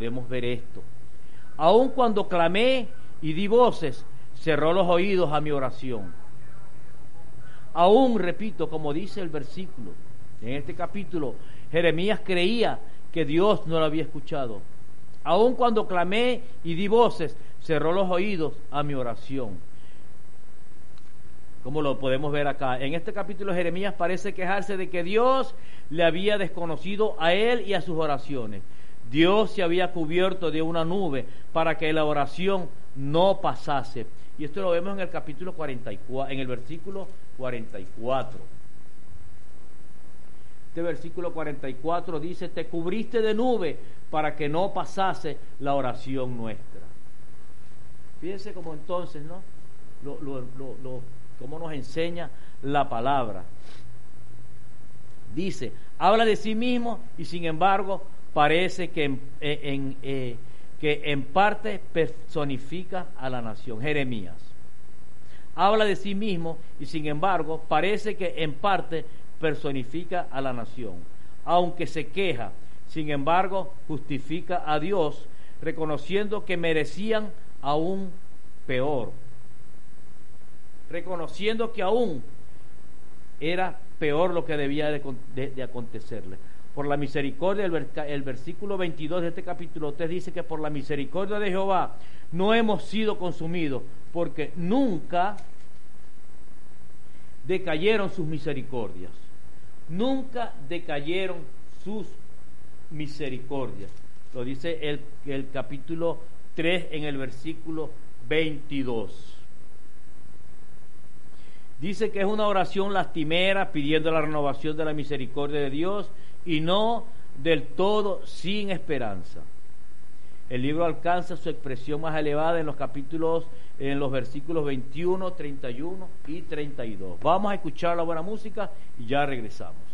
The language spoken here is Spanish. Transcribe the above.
podemos ver esto. Aun cuando clamé y di voces, cerró los oídos a mi oración. Aún, repito, como dice el versículo, en este capítulo, Jeremías creía que Dios no lo había escuchado. Aun cuando clamé y di voces, cerró los oídos a mi oración. Como lo podemos ver acá. En este capítulo Jeremías parece quejarse de que Dios le había desconocido a él y a sus oraciones. Dios se había cubierto de una nube para que la oración no pasase. Y esto lo vemos en el capítulo 44, en el versículo 44. Este versículo 44 dice: te cubriste de nube para que no pasase la oración nuestra. Fíjense cómo entonces, ¿no? Cómo nos enseña la palabra. Dice, habla de sí mismo y sin embargo parece que en parte personifica a la nación. Jeremías habla de sí mismo y sin embargo parece que en parte personifica a la nación. Aunque se queja, sin embargo justifica a Dios, reconociendo que merecían aún peor, reconociendo que aún era peor lo que debía de acontecerle. Por la misericordia, el versículo 22 de este capítulo 3 dice que por la misericordia de Jehová no hemos sido consumidos, porque nunca decayeron sus misericordias. Nunca decayeron sus misericordias. Lo dice el capítulo 3 en el versículo 22. Dice que es una oración lastimera pidiendo la renovación de la misericordia de Dios y no del todo sin esperanza. El libro alcanza su expresión más elevada en los versículos 21, 31 y 32. Vamos a escuchar la buena música y ya regresamos.